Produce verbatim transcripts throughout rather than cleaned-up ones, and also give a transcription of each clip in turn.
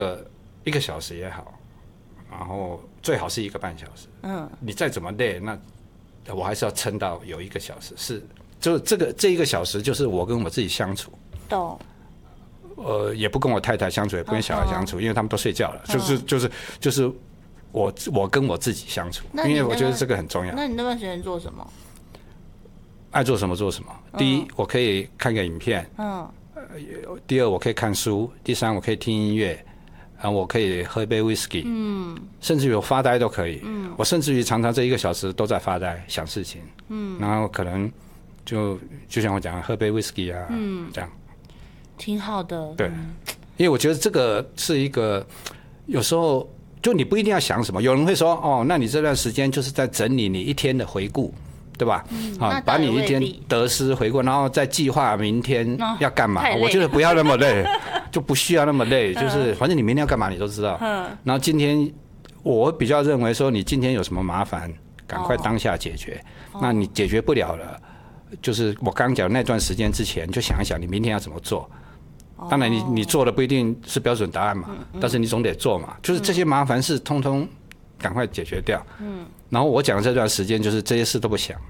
呃一个小时也好，然后最好是一个半小时。嗯，你再怎么累，那我还是要撑到有一个小时，是就这个这一个小时就是我跟我自己相处。 懂。 呃，也不跟我太太相处，也不跟小孩相处，因为他们都睡觉了，就是就是就是我我跟我自己相处，因为我觉得这个很重要。 那你那段时间做什么？ 爱做什么做什么。第一，我可以看个影片，嗯，第二，我可以看书，第三，我可以听音乐，啊，我可以喝一杯 whisky， 嗯，甚至于我发呆都可以，嗯，我甚至于常常这一个小时都在发呆想事情，嗯，然后可能就就像我讲，喝杯 whisky 啊，嗯，这样。 挺好的， 对，因为我觉得这个是一个，有时候就你不一定要想什么，有人会说，哦，那你这段时间就是在整理你一天的回顾，对吧？嗯，啊，把你一天得失回顾，然后再计划明天要干嘛。我觉得不要那么累，就不需要那么累，就是反正你明天要干嘛你都知道。嗯，然后今天我比较认为说，你今天有什么麻烦，赶快当下解决。哦，那你解决不了了，就是我刚讲那段时间之前，就想一想你明天要怎么做。当然你，你做的不一定是标准答案嘛，嗯嗯，但是你总得做嘛。就是这些麻烦事，通通赶快解决掉。嗯。然后我讲的这段时间，就是这些事都不想。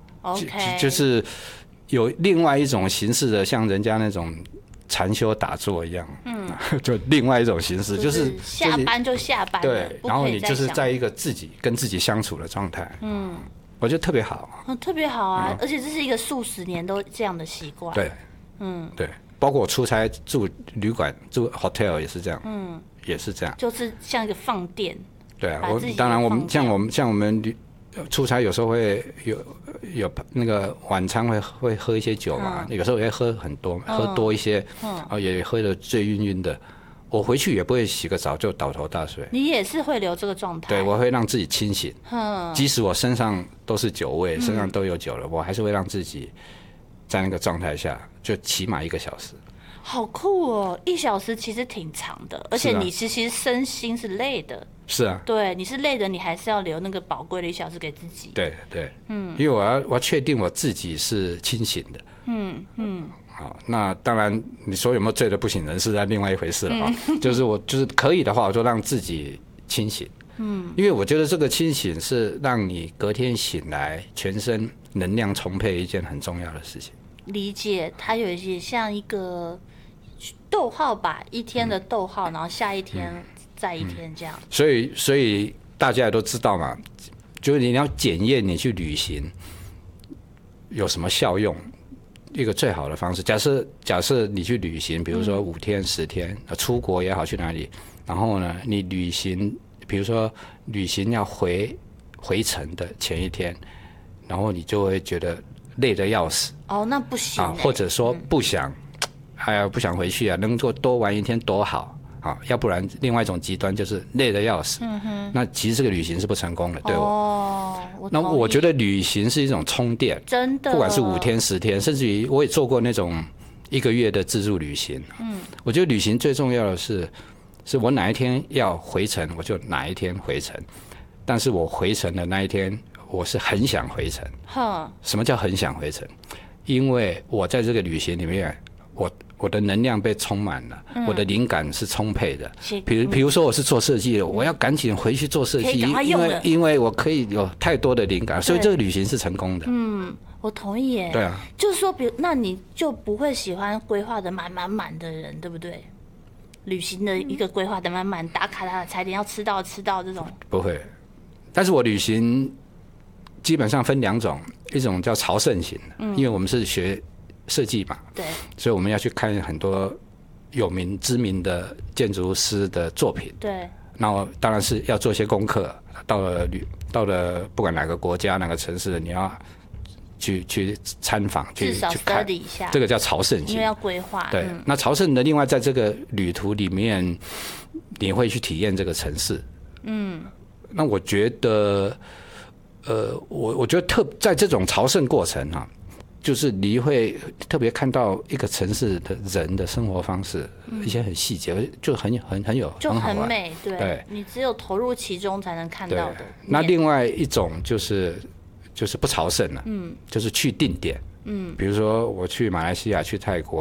OK。 就是有另外一种形式的，像人家那种禅修打坐一样。嗯。就另外一种形式，就是下班就下班。 对。然后你就是在一个自己跟自己相处的状态。嗯。我觉得特别好。 嗯，特别好啊！嗯，而且这是一个数十年都这样的习惯。 对。嗯。对。包括我出差住旅馆住 hotel 也是这样，嗯，也是这样， 就是像一个放电。 对啊，我当然我们像我们像我们旅出差有时候会有有那个晚餐会会喝一些酒嘛，嗯，有时候也会喝很多，喝多一些，嗯，然后也喝得醉晕晕的。我回去也不会洗个澡就倒头大睡。 你也是会留这个状态？ 对，我会让自己清醒，嗯，即使我身上都是酒味，身上都有酒了，我还是会让自己在那个状态下。就起码一个小时， 好酷哦！一小时其实挺长的，而且你其实身心是累的。 是啊， 对，你是累的，你还是要留那个宝贵的一小时给自己。 对对，嗯，因为我要我要确定我自己是清醒的。嗯嗯，好，那当然你说有没有醉的不省人事，那另外一回事了啊。嗯，就是我就是可以的话，我就让自己清醒。嗯，因为我觉得这个清醒是让你隔天醒来全身能量充沛一件很重要的事情。 理解，它有一些像一个逗号吧，一天的逗号，然后下一天、嗯、再一天这样。 所以，所以大家也都知道嘛，就是你要检验你去旅行有什么效用，一个最好的方式。假设假设你去旅行，比如说五天、十天，出国也好，去哪里，然后呢，你旅行，比如说旅行要回回程的前一天，然后你就会觉得累得要死。 哦，那不行、欸啊。 或者说不想，哎呀，不想回去啊，能够多玩一天多好啊！要不然，另外一种极端就是累得要死。嗯哼。那其实这个旅行是不成功的，对我。哦。我那我觉得旅行是一种充电， 真的。 不管是五天、十天，甚至于我也做过那种一个月的自助旅行。嗯。我觉得旅行最重要的是，是我哪一天要回程，我就哪一天回程。但是我回程的那一天，我是很想回程。哈。什么叫很想回程？因为我在这个旅行里面，我我的能量被充满了，嗯、我的灵感是充沛的。比如，比如说我是做设计的，我要赶紧回去做设计，因为因为我可以有太多的灵感，所以这个旅行是成功的。 嗯，我同意耶。 对啊， 就是说，比如那你就不会喜欢规划的满满满的人，对不对？旅行的一个规划的满满，打卡打卡踩点要吃到吃到这种。 不会，但是我旅行基本上分两种。一种叫朝圣型的，嗯、因为我们是学设计嘛， 对， 所以我们要去看很多有名知名的建筑师的作品， 对， 然后当然是要做一些功课。到了旅，到了不管哪个国家、哪个城市，你要去去参访，去去看一下， 这个叫朝圣型， 因为要规划。 对，嗯、那朝圣的另外在这个旅途里面，你会去体验这个城市。嗯，那我觉得。呃，我我觉得特在这种朝圣过程啊，就是你会特别看到一个城市的人的生活方式，嗯、一些很细节，就很很很有， 就很美， 对， 对你只有投入其中才能看到的。 那另外一种就是就是不朝圣了，嗯，就是去定点，嗯，比如说我去马来西亚、去泰国，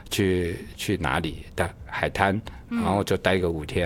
去去哪里的海滩，然后就待个五天。